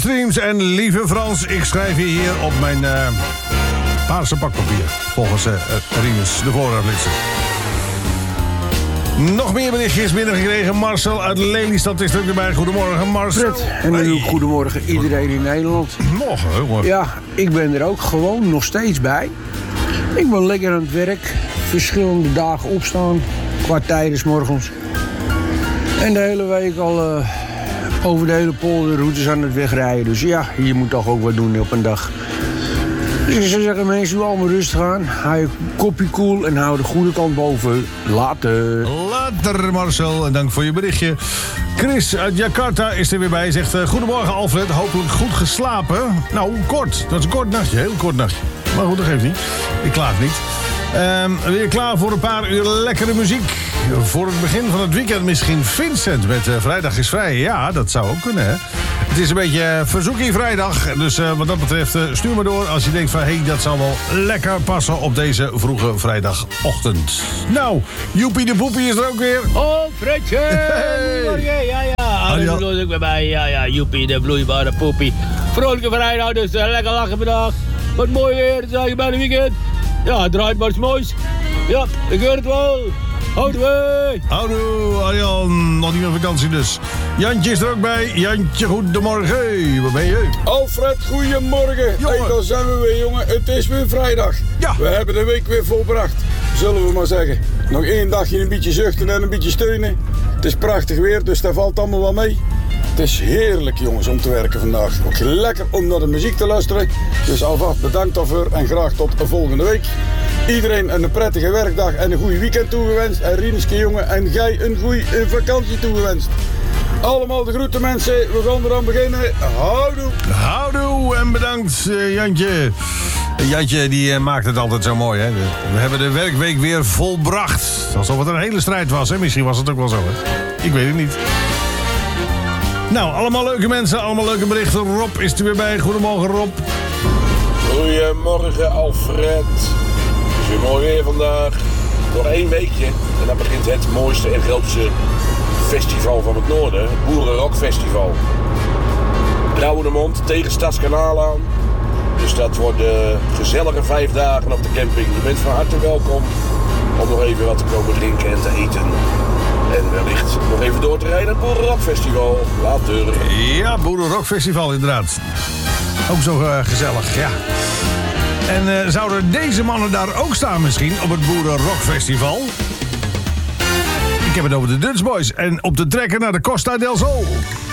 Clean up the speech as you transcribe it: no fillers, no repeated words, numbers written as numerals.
Streams en lieve Frans, ik schrijf je hier op mijn paarse pakpapier. Volgens Rinus, de voorraadlidse. Nog meer berichtjes binnengekregen. Marcel uit Lelystad is er ook erbij. Goedemorgen, Marcel. Fred, en natuurlijk goedemorgen iedereen in Nederland. Morgen. Ja, ik ben er ook gewoon nog steeds bij. Ik ben lekker aan het werk. Verschillende dagen opstaan. Qua tijden 's morgens. En de hele week al over de hele polderroutes aan het wegrijden. Dus ja, je moet toch ook wat doen op een dag. Dus ik zou zeggen, mensen, doe allemaal rustig aan. Hou je kopje koel en hou de goede kant boven. Later. Later, Marcel. En dank voor je berichtje. Chris uit Jakarta is er weer bij. Zegt, goedemorgen Alfred. Hopelijk goed geslapen. Nou, kort. Dat is een kort nachtje. Heel kort nachtje. Maar goed, dat geeft niet. Ik klaag niet. Weer klaar voor een paar uur lekkere muziek. Voor het begin van het weekend misschien Vincent met Vrijdag is Vrij. Ja, dat zou ook kunnen, hè. Het is een beetje verzoekie vrijdag. Dus wat dat betreft stuur maar door als je denkt van... hey, dat zou wel lekker passen op deze vroege vrijdagochtend. Nou, Joepie de Poepie is er ook weer. Oh, Fredje! Hey. Ja. Dat is ook weer bij. Ja, Joepie de bloeibare poepie. Vrolijke vrijdag, dus lekker lachen vandaag. Wat mooi weer, het is eigenlijk bijna weekend. Ja, het draait maar eens moois. Ja, ik hoor het wel. Houdoe! Houdoe, Arjan. Nog niet op vakantie dus. Jantje is er ook bij. Jantje, goedemorgen. Hey, waar ben je? Alfred, goedemorgen. Hey, daar zijn we weer, jongen. Het is weer vrijdag. Ja. We hebben de week weer volbracht, zullen we maar zeggen. Nog één dagje een beetje zuchten en een beetje steunen. Het is prachtig weer, dus dat valt allemaal wel mee. Het is heerlijk, jongens, om te werken vandaag. Ook lekker om naar de muziek te luisteren. Dus alvast bedankt daarvoor en graag tot de volgende week. Iedereen een prettige werkdag en een goede weekend toegewenst. En Rieneske, jongen, en jij een goede vakantie toegewenst. Allemaal de groeten, mensen. We gaan eraan beginnen. Houdoe. Houdoe en bedankt, Jantje. Jantje die maakt het altijd zo mooi, hè. We hebben de werkweek weer volbracht. Alsof het een hele strijd was, hè. Misschien was het ook wel zo, hè. Ik weet het niet. Nou, allemaal leuke mensen, allemaal leuke berichten. Rob is er weer bij. Goedemorgen, Rob. Goedemorgen, Alfred. Het is weer mooi weer vandaag. Nog 1 weekje en dan begint het mooiste en grootste festival van het noorden. Het Boerenrockfestival. Trouwendemond tegen Stadskanaal aan. Dus dat wordt gezellige 5 dagen op de camping. Je bent van harte welkom om nog even wat te komen drinken en te eten. En wellicht nog even door te rijden naar het Boerenrockfestival. Later. Ja, Boerenrockfestival inderdaad. Ook zo gezellig, ja. En zouden deze mannen daar ook staan misschien op het Boerenrockfestival? Ik heb het over de Dutch Boys en op de trekker naar de Costa del Sol.